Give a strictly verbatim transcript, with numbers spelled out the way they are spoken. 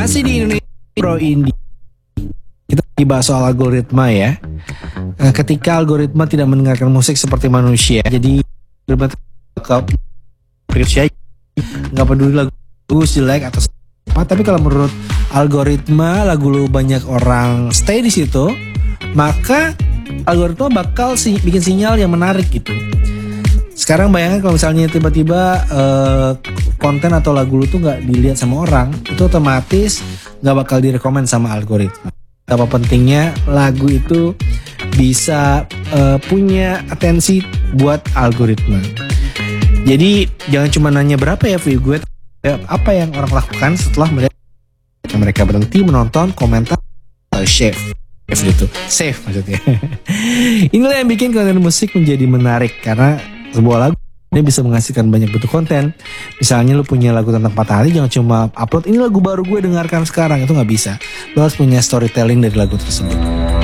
Masih di Indonesia Pro Indie. Kita lagi bahas soal algoritma ya. Ketika algoritma tidak mendengarkan musik seperti manusia, jadi bakal manusia nggak peduli lagu jelek atau apa. Tapi kalau menurut algoritma lagu lu banyak orang stay di situ, maka algoritma bakal si- bikin sinyal yang menarik gitu. Sekarang bayangkan kalau misalnya tiba-tiba uh, konten atau lagu lu tuh nggak dilihat sama orang, itu otomatis nggak bakal direkomend sama algoritma. Apa pentingnya lagu itu bisa uh, punya atensi buat algoritma. Jadi jangan cuma nanya berapa ya view gue, apa yang orang lakukan setelah mereka mereka berhenti menonton, komentar, uh, share, save gitu, save maksudnya. Inilah yang bikin konten musik menjadi menarik karena sebuah lagu ini bisa menghasilkan banyak bentuk konten. Misalnya lu punya lagu tentang patah hati, jangan cuma upload ini lagu baru gue dengarkan sekarang, itu nggak bisa. Lu harus punya storytelling dari lagu tersebut.